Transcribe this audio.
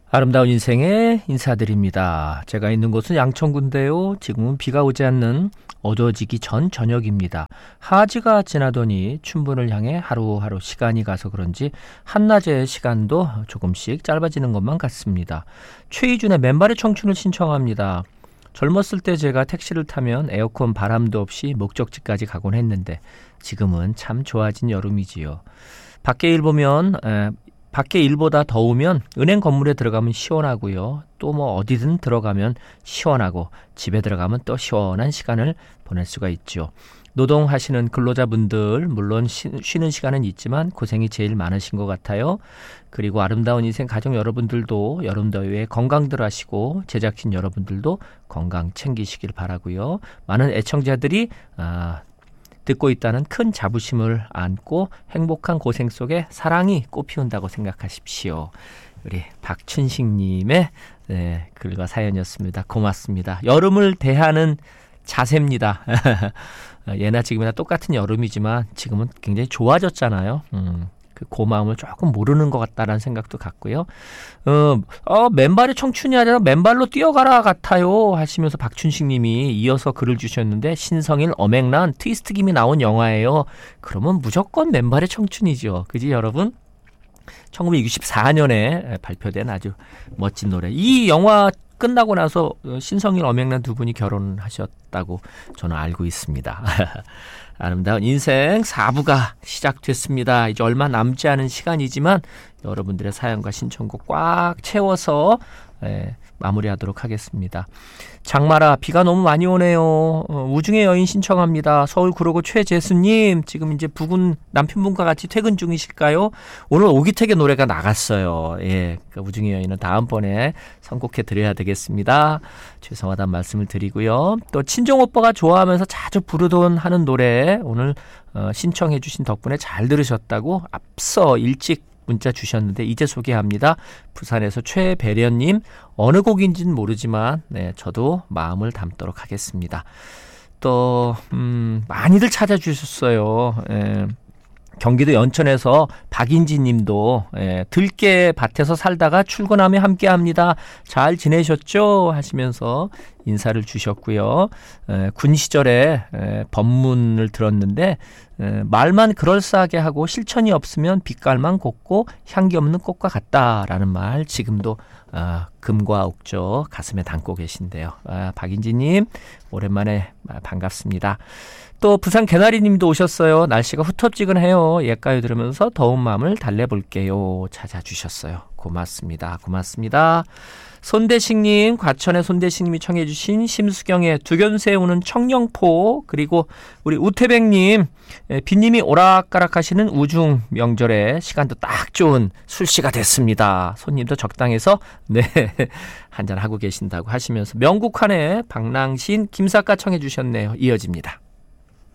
아름다운 인생에 인사드립니다. 제가 있는 곳은 양천구인데요. 지금은 비가 오지 않는 어두워지기 전 저녁입니다. 하지가 지나더니 춘분을 향해 하루하루 시간이 가서 그런지 한낮의 시간도 조금씩 짧아지는 것만 같습니다. 최희준의 맨발의 청춘을 신청합니다. 젊었을 때 제가 택시를 타면 에어컨 바람도 없이 목적지까지 가곤 했는데 지금은 참 좋아진 여름이지요. 밖에 일보다 더우면 은행 건물에 들어가면 시원하고요. 또 어디든 들어가면 시원하고 집에 들어가면 또 시원한 시간을 보낼 수가 있죠. 노동하시는 근로자분들 물론 쉬는 시간은 있지만 고생이 제일 많으신 것 같아요. 그리고 아름다운 인생 가족 여러분들도 여름더위에 건강들 하시고 제작진 여러분들도 건강 챙기시길 바라고요. 많은 애청자들이 듣고 있다는 큰 자부심을 안고 행복한 고생 속에 사랑이 꽃피운다고 생각하십시오. 우리 박춘식님의 글과 사연이었습니다. 고맙습니다. 여름을 대하는 자세입니다. 예나 지금이나 똑같은 여름이지만 지금은 굉장히 좋아졌잖아요. 그 고마움을 조금 모르는 것 같다라는 생각도 갖고요. 맨발의 청춘이 아니라 맨발로 뛰어가라 같아요 하시면서 박춘식 님이 이어서 글을 주셨는데 신성일 어맹란 트위스트 김이 나온 영화예요. 그러면 무조건 맨발의 청춘이죠. 그지 여러분? 1964년에 발표된 아주 멋진 노래. 이 영화 끝나고 나서 신성일 어맹란 두 분이 결혼하셨다고 저는 알고 있습니다. 아름다운 인생 4부가 시작됐습니다. 이제 얼마 남지 않은 시간이지만 여러분들의 사연과 신청곡 꽉 채워서 마무리하도록 하겠습니다. 장마라 비가 너무 많이 오네요. 우중의 여인 신청합니다. 서울 구로구 최재수님 지금 이제 부근 남편분과 같이 퇴근 중이실까요? 오늘 오기택의 노래가 나갔어요. 그러니까 우중의 여인은 다음번에 선곡해 드려야 되겠습니다. 죄송하다는 말씀을 드리고요. 또 친정 오빠가 좋아하면서 자주 부르던 하는 노래 오늘 신청해 주신 덕분에 잘 들으셨다고 앞서 일찍 문자 주셨는데 이제 소개합니다. 부산에서 최배련님 어느 곡인지는 모르지만 저도 마음을 담도록 하겠습니다. 또 많이들 찾아주셨어요. 경기도 연천에서 박인지 님도 들깨 밭에서 살다가 출근하며 함께합니다. 잘 지내셨죠? 하시면서 인사를 주셨고요. 군 시절에 법문을 들었는데 말만 그럴싸하게 하고 실천이 없으면 빛깔만 곱고 향기 없는 꽃과 같다라는 말 지금도 금과 옥조 가슴에 담고 계신데요. 박인지님 오랜만에 반갑습니다. 또 부산 개나리님도 오셨어요. 날씨가 후텁지근해요. 옛가요 들으면서 더운 마음을 달래볼게요. 찾아주셨어요. 고맙습니다. 고맙습니다. 손대식님, 과천의 손대식님이 청해 주신 심수경의 두견새 우는 청령포, 그리고 우리 우태백님, 빈님이 오락가락하시는 우중 명절에 시간도 딱 좋은 술시가 됐습니다. 손님도 적당해서 한잔하고 계신다고 하시면서 명국환의 박랑신 김사과 청해 주셨네요. 이어집니다.